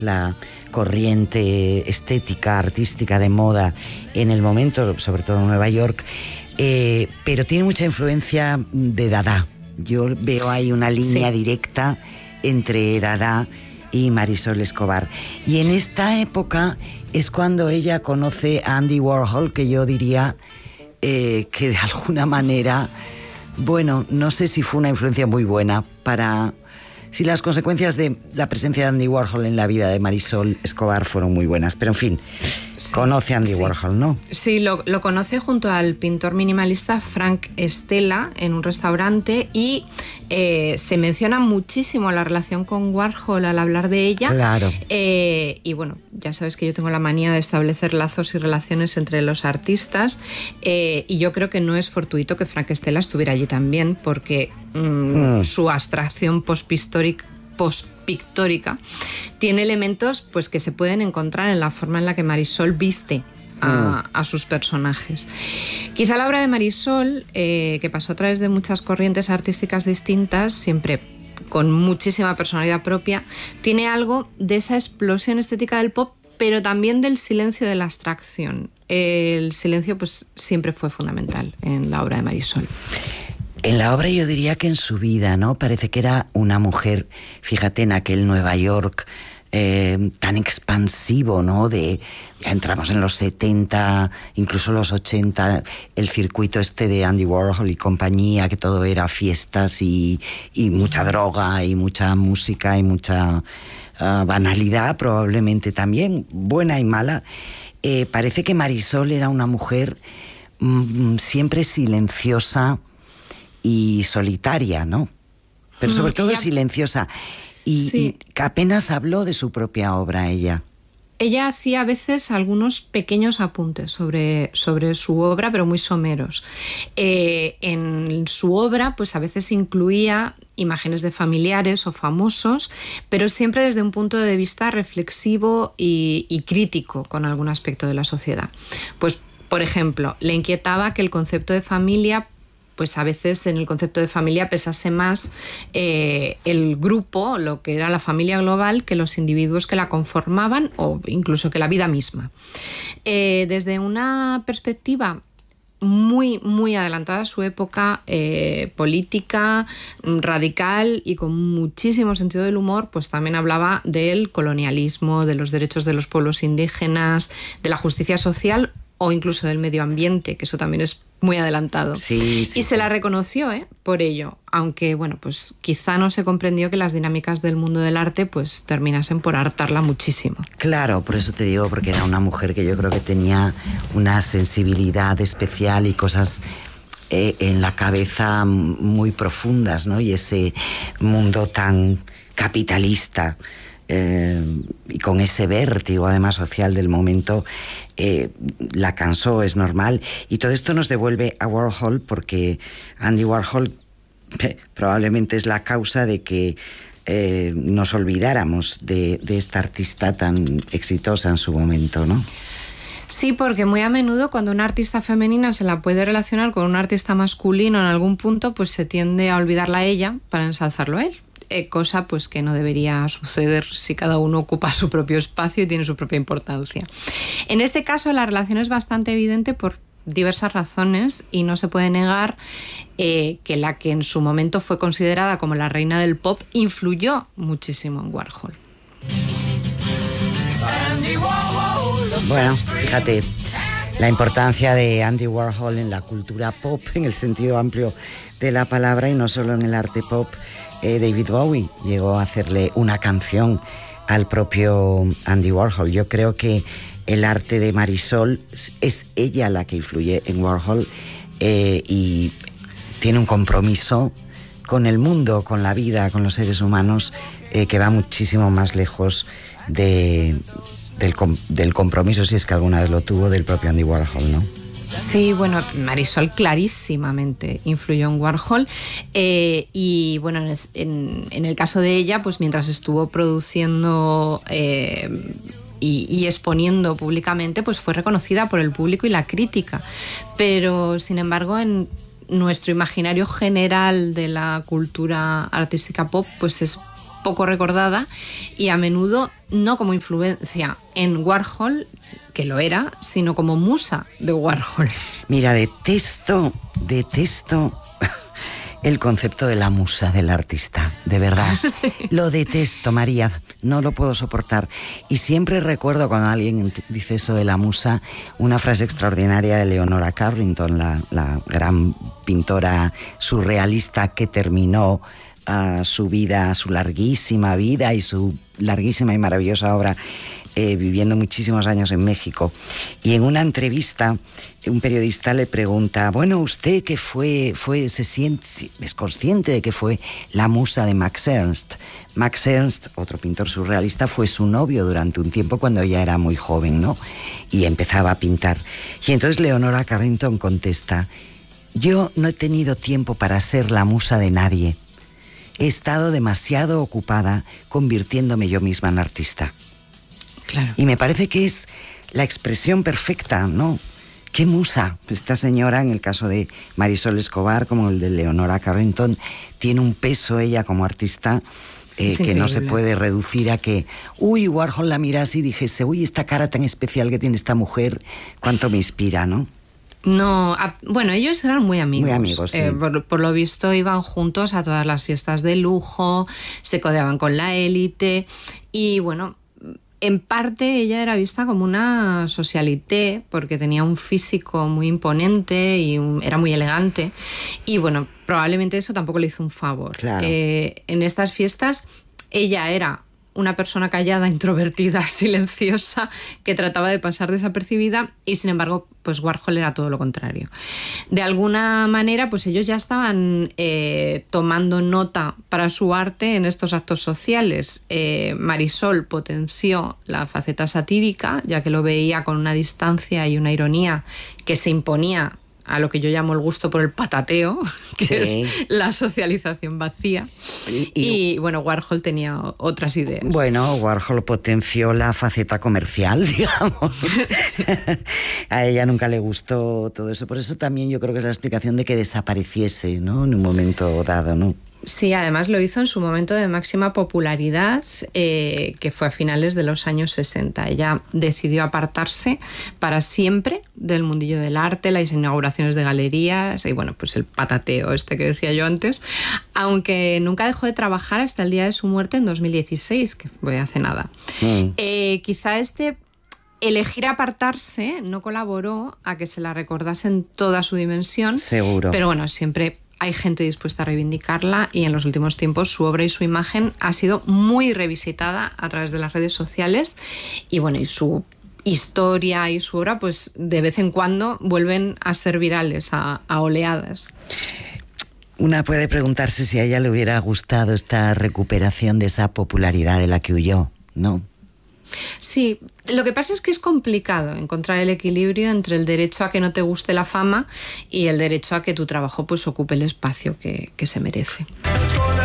la corriente estética, artística de moda en el momento, sobre todo en Nueva York, pero tiene mucha influencia de Dada. Yo veo ahí una línea directa entre Dada y Marisol Escobar. Y en esta época es cuando ella conoce a Andy Warhol, que yo diría que de alguna manera, bueno, no sé si fue una influencia muy buena para... Si las consecuencias de la presencia de Andy Warhol en la vida de Marisol Escobar fueron muy buenas, pero en fin, conoce a Andy Warhol, ¿no? Sí, lo conoce junto al pintor minimalista Frank Stella en un restaurante y se menciona muchísimo la relación con Warhol al hablar de ella. Claro. Y bueno, ya sabes que yo tengo la manía de establecer lazos y relaciones entre los artistas y yo creo que no es fortuito que Frank Stella estuviera allí también porque su abstracción pospictórica tiene elementos pues que se pueden encontrar en la forma en la que Marisol viste a sus personajes. Quizá la obra de Marisol, que pasó a través de muchas corrientes artísticas distintas, siempre con muchísima personalidad propia, tiene algo de esa explosión estética del pop, pero también del silencio de la abstracción. El silencio pues siempre fue fundamental en la obra de Marisol. En la obra yo diría que en su vida, ¿no? Parece que era una mujer, fíjate, en aquel Nueva York tan expansivo, ¿no? Ya entramos en los 70, incluso los 80, el circuito de Andy Warhol y compañía, que todo era fiestas y mucha droga y mucha música y mucha banalidad, probablemente también, buena y mala. Parece que Marisol era una mujer siempre silenciosa y solitaria, ¿no? Pero sobre todo silenciosa. Y apenas habló de su propia obra ella. Ella hacía a veces algunos pequeños apuntes sobre su obra, pero muy someros. En su obra, pues a veces incluía imágenes de familiares o famosos, pero siempre desde un punto de vista reflexivo y crítico con algún aspecto de la sociedad. Pues, por ejemplo, le inquietaba que el concepto de familia, pues a veces en el concepto de familia pesase más el grupo, lo que era la familia global, que los individuos que la conformaban o incluso que la vida misma. Desde una perspectiva muy, muy adelantada a su época, política, radical y con muchísimo sentido del humor, pues también hablaba del colonialismo, de los derechos de los pueblos indígenas, de la justicia social o incluso del medio ambiente, que eso también es muy adelantado. Y se la reconoció por ello, aunque bueno, pues quizá no se comprendió que las dinámicas del mundo del arte pues terminasen por hartarla muchísimo. Claro, por eso te digo, porque era una mujer que yo creo que tenía una sensibilidad especial y cosas en la cabeza muy profundas, ¿no? Y ese mundo tan capitalista y con ese vértigo además social del momento la cansó, es normal. Y todo esto nos devuelve a Warhol, porque Andy Warhol probablemente es la causa de que nos olvidáramos de esta artista tan exitosa en su momento, ¿no? Sí, porque muy a menudo cuando una artista femenina se la puede relacionar con un artista masculino en algún punto, pues se tiende a olvidarla a ella para ensalzarlo a él. Cosa pues que no debería suceder si cada uno ocupa su propio espacio y tiene su propia importancia. En este caso la relación es bastante evidente por diversas razones y no se puede negar que la que en su momento fue considerada como la reina del pop influyó muchísimo en Warhol. Bueno, fíjate, la importancia de Andy Warhol en la cultura pop, en el sentido amplio de la palabra y no solo en el arte pop. David Bowie llegó a hacerle una canción al propio Andy Warhol. Yo creo que el arte de Marisol es ella la que influye en Warhol y tiene un compromiso con el mundo, con la vida, con los seres humanos que va muchísimo más lejos del compromiso, si es que alguna vez lo tuvo, del propio Andy Warhol, ¿no? Sí, bueno, Marisol clarísimamente influyó en Warhol y bueno, en el caso de ella, pues mientras estuvo produciendo y exponiendo públicamente, pues fue reconocida por el público y la crítica, pero sin embargo en nuestro imaginario general de la cultura artística pop, pues es poco recordada y a menudo no como influencia en Warhol, que lo era, sino como musa de Warhol. Mira, detesto el concepto de la musa del artista, de verdad. Sí. Lo detesto, María, no lo puedo soportar. Y siempre recuerdo cuando alguien dice eso de la musa, una frase extraordinaria de Leonora Carrington, la gran pintora surrealista que terminó su vida, su larguísima vida y su larguísima y maravillosa obra viviendo muchísimos años en México. Y en una entrevista un periodista le pregunta, bueno, ¿usted qué es consciente de que fue la musa de Max Ernst? Max Ernst, otro pintor surrealista, fue su novio durante un tiempo cuando ella era muy joven, ¿no? Y empezaba a pintar. Y entonces Leonora Carrington contesta, yo no he tenido tiempo para ser la musa de nadie. He estado demasiado ocupada convirtiéndome yo misma en artista. Claro. Y me parece que es la expresión perfecta, ¿no? ¡Qué musa! Esta señora, en el caso de Marisol Escobar, como el de Leonora Carrington, tiene un peso ella como artista que no se puede reducir a que, Warhol la mirase y dijese, esta cara tan especial que tiene esta mujer, cuánto me inspira, ¿no? No, bueno, ellos eran muy amigos. Muy amigos, sí. Por lo visto iban juntos a todas las fiestas de lujo, se codeaban con la élite y bueno, en parte ella era vista como una socialité porque tenía un físico muy imponente y era muy elegante y bueno, probablemente eso tampoco le hizo un favor. Claro. En estas fiestas ella era una persona callada, introvertida, silenciosa, que trataba de pasar desapercibida y sin embargo pues Warhol era todo lo contrario. De alguna manera pues ellos ya estaban tomando nota para su arte en estos actos sociales. Marisol potenció la faceta satírica ya que lo veía con una distancia y una ironía que se imponía a lo que yo llamo el gusto por el patateo, que sí, es la socialización vacía. Y bueno, Warhol tenía otras ideas. Bueno, Warhol potenció la faceta comercial, digamos. Sí. A ella nunca le gustó todo eso. Por eso también yo creo que es la explicación de que desapareciese, ¿no? En un momento dado, ¿no? Sí, además lo hizo en su momento de máxima popularidad, que fue a finales de los años 60. Ella decidió apartarse para siempre del mundillo del arte, las inauguraciones de galerías y bueno, pues el patateo que decía yo antes, aunque nunca dejó de trabajar hasta el día de su muerte en 2016, que fue hace nada. Quizá elegir apartarse no colaboró a que se la recordase en toda su dimensión. Seguro. Pero bueno, siempre hay gente dispuesta a reivindicarla y en los últimos tiempos su obra y su imagen ha sido muy revisitada a través de las redes sociales y bueno, y su historia y su obra pues de vez en cuando vuelven a ser virales a oleadas. Una puede preguntarse si a ella le hubiera gustado esta recuperación de esa popularidad de la que huyó, ¿no? Sí, lo que pasa es que es complicado encontrar el equilibrio entre el derecho a que no te guste la fama y el derecho a que tu trabajo pues ocupe el espacio que se merece.